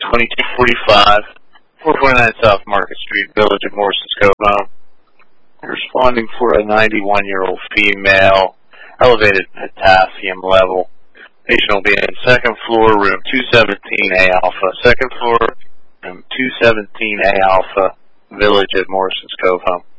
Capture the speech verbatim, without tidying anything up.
twenty-two forty-five, four twenty-nine South Market Street, Village of Morrison's Cove. Um, responding for a ninety-one-year-old female, elevated potassium level. Patient will be in second floor, room two seventeen A Alpha. Second floor, room two seventeen A Alpha, Village at Morrison's Cove Home.